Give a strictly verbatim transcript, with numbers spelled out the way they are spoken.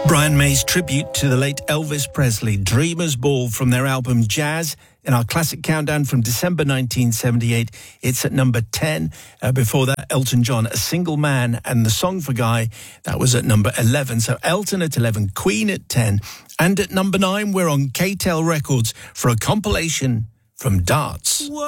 Brian May's tribute to the late Elvis Presley, Dreamer's Ball, from their album Jazz. In our classic countdown from December nineteen seventy-eight, it's at number ten. Uh, before that, Elton John, A Single Man, and The Song for Guy, that was at number eleven. So Elton at eleven, Queen at ten. And at number nine, we're on K-Tel Records for a compilation from Darts. Whoa.